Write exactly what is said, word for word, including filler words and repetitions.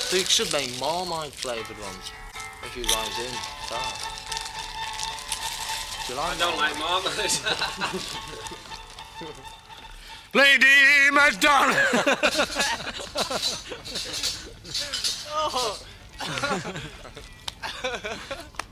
We should make Marmite flavoured ones. If you guys in, start. Do you like I don't Marmite? like marmalade. Lady McDonald! Oh.